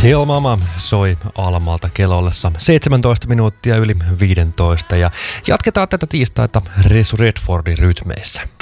Hill Mama soi Almalta kello ollessa 17 minuuttia yli 15 ja jatketaan tätä tiistaita Resu Redfordin rytmeissä.